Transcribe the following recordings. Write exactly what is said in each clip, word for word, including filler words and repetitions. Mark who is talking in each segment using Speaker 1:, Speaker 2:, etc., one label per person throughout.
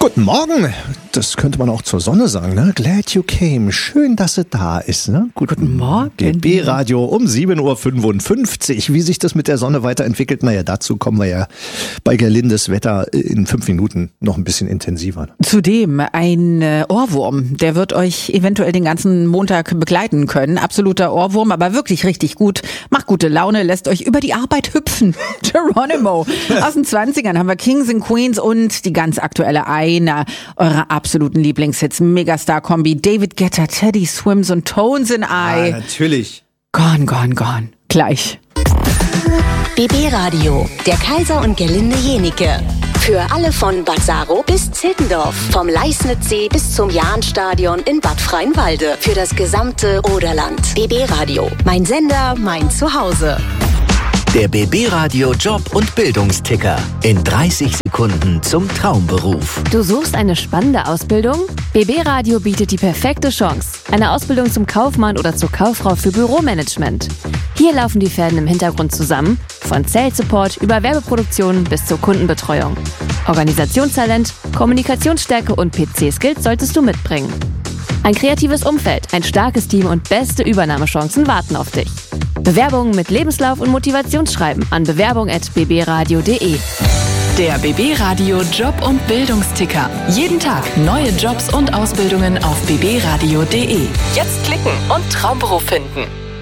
Speaker 1: Guten Morgen. Das könnte man auch zur Sonne sagen, ne? Glad you came. Schön, dass sie da ist, ne? Guten,
Speaker 2: Guten Morgen.
Speaker 1: B B-Radio um sieben Uhr fünfundfünfzig. Wie sich das mit der Sonne weiterentwickelt, naja, dazu kommen wir ja bei Gerlindes Wetter in fünf Minuten noch ein bisschen intensiver.
Speaker 2: Zudem ein äh, Ohrwurm, der wird euch eventuell den ganzen Montag begleiten können. Absoluter Ohrwurm, aber wirklich richtig gut. Macht gute Laune, lässt euch über die Arbeit hüpfen. Geronimo. Aus den zwanzigern haben wir Kings and Queens und die ganz aktuelle einer eurer absoluten Lieblingshits. Megastar-Kombi David Guetta, Teddy Swims und Tones in Eye.
Speaker 1: Ja, natürlich.
Speaker 2: Gone, gone, gone. Gleich.
Speaker 3: B B-Radio, der Kaiser und Gerlinde Jenike. Für alle von Bad Saro bis Zittendorf, vom Leisnitzsee bis zum Jahnstadion in Bad Freienwalde. Für das gesamte Oderland. B B-Radio, mein Sender, mein Zuhause.
Speaker 4: Der B B-Radio Job- und Bildungsticker. In dreißig Sekunden zum Traumberuf.
Speaker 5: Du suchst eine spannende Ausbildung? B B-Radio bietet die perfekte Chance. Eine Ausbildung zum Kaufmann oder zur Kauffrau für Büromanagement. Hier laufen die Fäden im Hintergrund zusammen. Von Sales-Support über Werbeproduktion bis zur Kundenbetreuung. Organisationstalent, Kommunikationsstärke und P C-Skills solltest du mitbringen. Ein kreatives Umfeld, ein starkes Team und beste Übernahmechancen warten auf dich. Bewerbungen mit Lebenslauf und Motivationsschreiben an bewerbung at b b radio punkt d e.
Speaker 6: Der B B-Radio Job- und Bildungsticker. Jeden Tag neue Jobs und Ausbildungen auf b b radio punkt d e. Jetzt klicken und Traumberuf finden.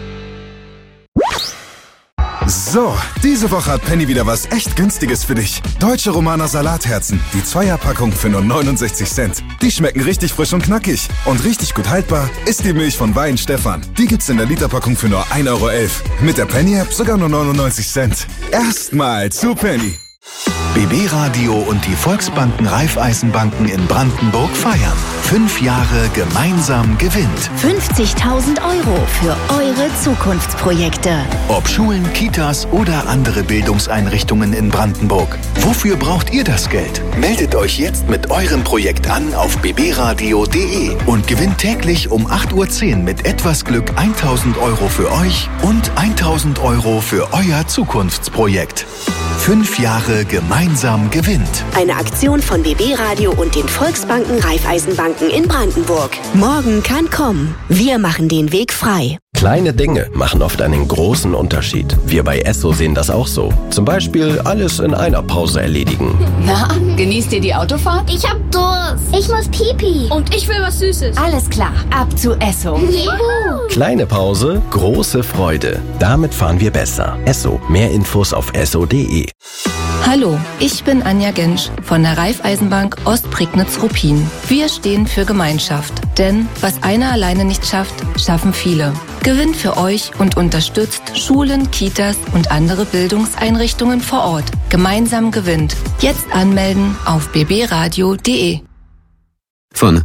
Speaker 7: So, diese Woche hat Penny wieder was echt Günstiges für dich. Deutsche Romaner Salatherzen, die Zweierpackung für nur neunundsechzig Cent. Die schmecken richtig frisch und knackig. Und richtig gut haltbar ist die Milch von Weihenstephan. Die gibt's in der Literpackung für nur ein Euro elf. Mit der Penny-App sogar nur neunundneunzig Cent. Erstmal zu Penny.
Speaker 4: B B-Radio und die Volksbanken Raiffeisenbanken in Brandenburg feiern. Fünf Jahre gemeinsam gewinnt.
Speaker 3: fünfzigtausend Euro für eure Zukunftsprojekte.
Speaker 4: Ob Schulen, Kitas oder andere Bildungseinrichtungen in Brandenburg. Wofür braucht ihr das Geld? Meldet euch jetzt mit eurem Projekt an auf b b radio punkt d e und gewinnt täglich um acht Uhr zehn mit etwas Glück eintausend Euro für euch und eintausend Euro für euer Zukunftsprojekt. Fünf Jahre gemeinsam gewinnt.
Speaker 3: Eine Aktion von B B-Radio und den Volksbanken Raiffeisenbanken in Brandenburg. Morgen kann kommen. Wir machen den Weg frei.
Speaker 8: Kleine Dinge machen oft einen großen Unterschied. Wir bei Esso sehen das auch so. Zum Beispiel alles in einer Pause erledigen.
Speaker 9: Na, genießt ihr die Autofahrt?
Speaker 10: Ich hab Durst. Ich muss Pipi.
Speaker 9: Und ich will was Süßes.
Speaker 10: Alles klar, ab zu Esso.
Speaker 8: Juhu. Kleine Pause, große Freude. Damit fahren wir besser. Esso. Mehr Infos auf esso punkt d e.
Speaker 11: Hallo, ich bin Anja Gensch von der Raiffeisenbank Ostprignitz-Ruppin. Wir stehen für Gemeinschaft. Denn was einer alleine nicht schafft, schaffen viele. Gewinnt für euch und unterstützt Schulen, Kitas und andere Bildungseinrichtungen vor Ort. Gemeinsam gewinnt. Jetzt anmelden auf b b radio punkt d e.
Speaker 12: Von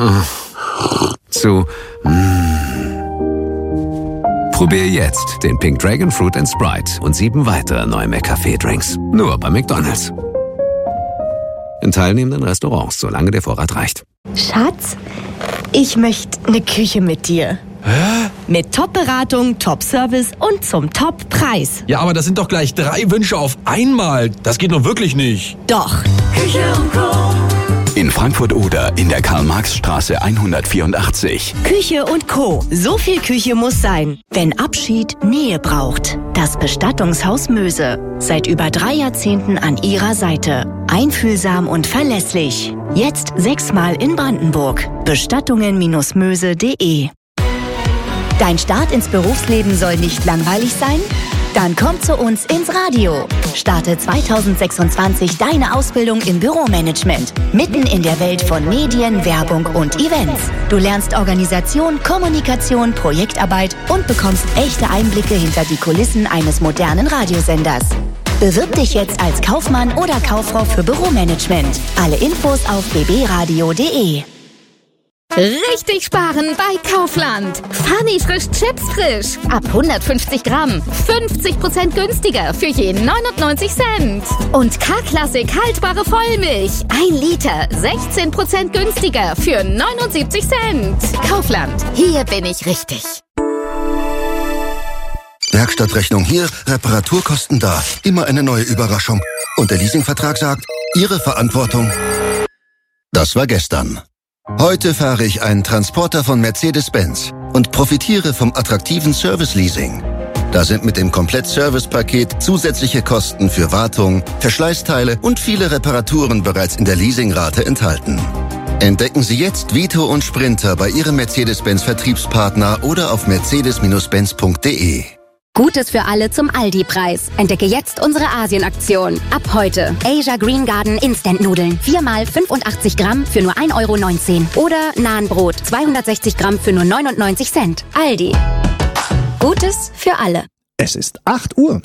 Speaker 12: zu Probier jetzt den Pink Dragon Fruit and Sprite und sieben weitere neue McCafé-Drinks. Nur bei McDonald's. In teilnehmenden Restaurants, solange der Vorrat reicht.
Speaker 13: Schatz, ich möchte eine Küche mit dir.
Speaker 14: Hä?
Speaker 13: Mit Top-Beratung, Top-Service und zum Top-Preis.
Speaker 14: Ja, aber das sind doch gleich drei Wünsche auf einmal. Das geht doch wirklich nicht.
Speaker 13: Doch.
Speaker 15: Küche und Co.
Speaker 16: In Frankfurt-Oder in der Karl-Marx-Straße hundertvierundachtzig.
Speaker 13: Küche und Co. So viel Küche muss sein. Wenn Abschied Nähe braucht. Das Bestattungshaus Möse. Seit über drei Jahrzehnten an Ihrer Seite. Einfühlsam und verlässlich. Jetzt sechsmal in Brandenburg. Bestattungen Möse punkt d e. Dein Start ins Berufsleben soll nicht langweilig sein? Dann komm zu uns ins Radio. Starte zweitausendsechsundzwanzig deine Ausbildung im Büromanagement. Mitten in der Welt von Medien, Werbung und Events. Du lernst Organisation, Kommunikation, Projektarbeit und bekommst echte Einblicke hinter die Kulissen eines modernen Radiosenders. Bewirb dich jetzt als Kaufmann oder Kauffrau für Büromanagement. Alle Infos auf b b radio punkt d e.
Speaker 17: Richtig sparen bei Kaufland. Funny frisch Chips frisch. Ab hundertfünfzig Gramm. fünfzig Prozent günstiger für je neunundneunzig Cent. Und K-Klassik haltbare Vollmilch. ein Liter. sechzehn Prozent günstiger für neunundsiebzig Cent. Kaufland. Hier bin ich richtig.
Speaker 18: Werkstattrechnung hier, Reparaturkosten da. Immer eine neue Überraschung. Und der Leasingvertrag sagt, Ihre Verantwortung. Das war gestern. Heute fahre ich einen Transporter von Mercedes-Benz und profitiere vom attraktiven Service-Leasing. Da sind mit dem Komplett-Service-Paket zusätzliche Kosten für Wartung, Verschleißteile und viele Reparaturen bereits in der Leasingrate enthalten. Entdecken Sie jetzt Vito und Sprinter bei Ihrem Mercedes-Benz-Vertriebspartner oder auf mercedes Benz punkt de.
Speaker 13: Gutes für alle zum Aldi-Preis. Entdecke jetzt unsere Asien-Aktion. Ab heute Asia Green Garden Instant-Nudeln. viermal fünfundachtzig Gramm für nur ein Euro neunzehn. Oder Nahenbrot zweihundertsechzig Gramm für nur neunundneunzig Cent. Aldi. Gutes für alle.
Speaker 1: Es ist acht Uhr.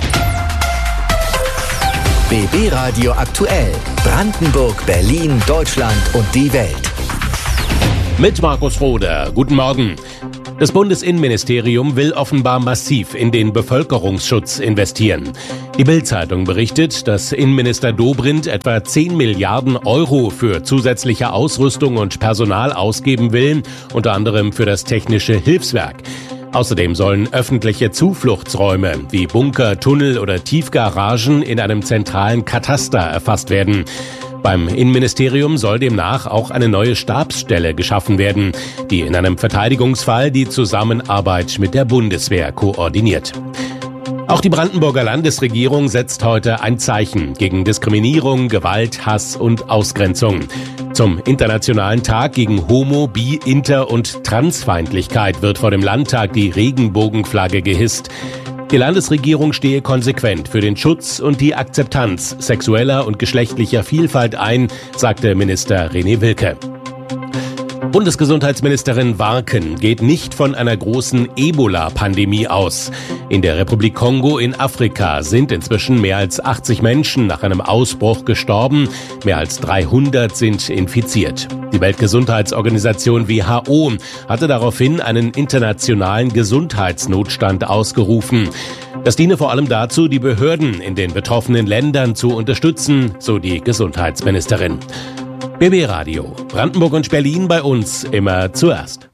Speaker 15: B B Radio aktuell. Brandenburg, Berlin, Deutschland und die Welt.
Speaker 19: Mit Markus Roder. Guten Morgen. Das Bundesinnenministerium will offenbar massiv in den Bevölkerungsschutz investieren. Die Bild-Zeitung berichtet, dass Innenminister Dobrindt etwa zehn Milliarden Euro für zusätzliche Ausrüstung und Personal ausgeben will, unter anderem für das Technische Hilfswerk. Außerdem sollen öffentliche Zufluchtsräume wie Bunker, Tunnel oder Tiefgaragen in einem zentralen Kataster erfasst werden. Beim Innenministerium soll demnach auch eine neue Stabsstelle geschaffen werden, die in einem Verteidigungsfall die Zusammenarbeit mit der Bundeswehr koordiniert. Auch die Brandenburger Landesregierung setzt heute ein Zeichen gegen Diskriminierung, Gewalt, Hass und Ausgrenzung. Zum Internationalen Tag gegen Homo-, Bi-, Inter- und Transfeindlichkeit wird vor dem Landtag die Regenbogenflagge gehisst. Die Landesregierung stehe konsequent für den Schutz und die Akzeptanz sexueller und geschlechtlicher Vielfalt ein, sagte Minister René Wilke. Bundesgesundheitsministerin Warken geht nicht von einer großen Ebola-Pandemie aus. In der Republik Kongo in Afrika sind inzwischen mehr als achtzig Menschen nach einem Ausbruch gestorben. Mehr als dreihundert sind infiziert. Die Weltgesundheitsorganisation W H O hatte daraufhin einen internationalen Gesundheitsnotstand ausgerufen. Das diene vor allem dazu, die Behörden in den betroffenen Ländern zu unterstützen, so die Gesundheitsministerin. B B Radio. Brandenburg und Berlin bei uns immer zuerst.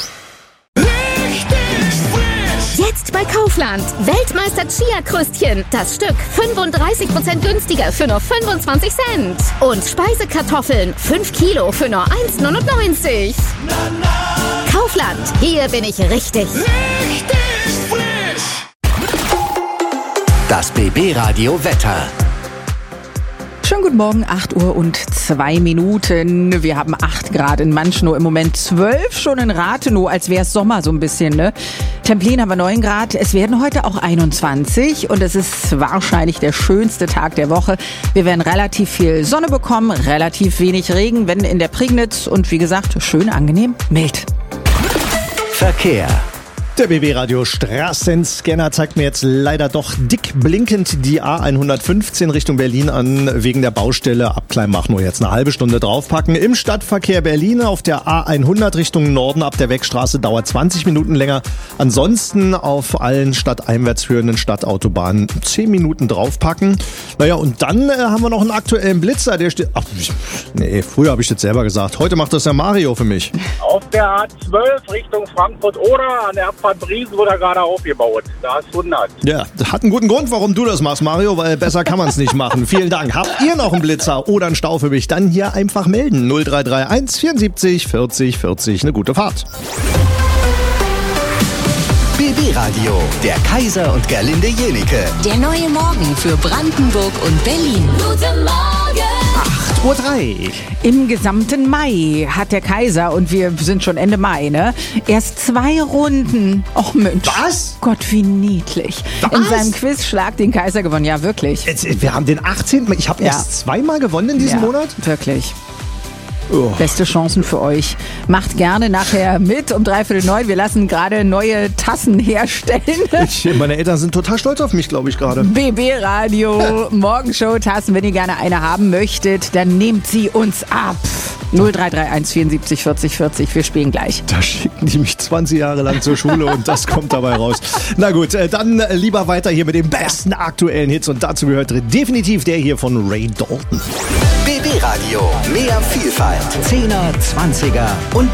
Speaker 17: Jetzt bei Kaufland. Weltmeister Chia-Kröstchen. Das Stück fünfunddreißig Prozent günstiger für nur fünfundzwanzig Cent. Und Speisekartoffeln. fünf Kilo für nur eins neunundneunzig. Kaufland. Hier bin ich richtig.
Speaker 15: Richtig frisch. Das B B Radio Wetter.
Speaker 2: Schönen guten Morgen, acht Uhr und zwei Minuten. Wir haben acht Grad in Manschnow, im Moment zwölf schon in Rathenow, als wäre es Sommer so ein bisschen, ne? Templin haben wir neun Grad, es werden heute auch einundzwanzig und es ist wahrscheinlich der schönste Tag der Woche. Wir werden relativ viel Sonne bekommen, relativ wenig Regen, wenn in der Prignitz und wie gesagt, schön angenehm mild.
Speaker 15: Verkehr.
Speaker 1: Der B B-Radio Straßenscanner zeigt mir jetzt leider doch dick blinkend die A hundertfünfzehn Richtung Berlin an, wegen der Baustelle ab Kleinmachnow. Jetzt eine halbe Stunde draufpacken. Im Stadtverkehr Berlin auf der A hundert Richtung Norden ab der Wegstraße dauert zwanzig Minuten länger. Ansonsten auf allen stadteinwärts führenden Stadtautobahnen zehn Minuten draufpacken. Naja, und dann äh, haben wir noch einen aktuellen Blitzer, der steht... Ach, nee, früher habe ich das selber gesagt. Heute macht das der Mario für mich.
Speaker 20: Auf der A zwölf Richtung Frankfurt oder an der Abfahrt Briesen wurde gerade aufgebaut. Da ist hundert.
Speaker 1: Ja, das hat einen guten Grund, warum du das machst, Mario, weil besser kann man es nicht machen. Vielen Dank. Habt ihr noch einen Blitzer oder einen Stau für mich? Dann hier einfach melden. null drei drei eins vierundsiebzig vierzig vierzig. Eine gute Fahrt.
Speaker 15: B B-Radio, der Kaiser und Gerlinde Jenike.
Speaker 3: Der neue Morgen für Brandenburg und Berlin.
Speaker 17: Guten Morgen!
Speaker 1: acht Uhr drei.
Speaker 2: Im gesamten Mai hat der Kaiser, und wir sind schon Ende Mai, ne? Erst zwei Runden. Och Mensch.
Speaker 1: Was?
Speaker 2: Gott, wie niedlich.
Speaker 1: Was?
Speaker 2: In seinem Quiz Schlag den Kaiser gewonnen. Ja, wirklich.
Speaker 1: Jetzt, wir haben den achtzehnten Ich habe
Speaker 2: Ja.
Speaker 1: erst zweimal gewonnen in diesem
Speaker 2: ja,
Speaker 1: Monat.
Speaker 2: Wirklich.
Speaker 1: Oh.
Speaker 2: Beste Chancen für euch. Macht gerne nachher mit um dreiviertel neun. Wir lassen gerade neue Tassen herstellen.
Speaker 1: Ich, meine Eltern sind total stolz auf mich, glaube ich, gerade.
Speaker 2: B B-Radio, Morgenshow-Tassen. Wenn ihr gerne eine haben möchtet, dann nehmt sie uns ab. null drei drei eins vierundsiebzig vierzig vierzig. Wir spielen gleich.
Speaker 1: Da schicken die mich zwanzig Jahre lang zur Schule und das kommt dabei raus. Na gut, äh, dann äh, lieber weiter hier mit den besten aktuellen Hits. Und dazu gehört definitiv der hier von Ray Dalton.
Speaker 15: B B-Radio, mehr Vielfalt. Zehner, Zwanziger und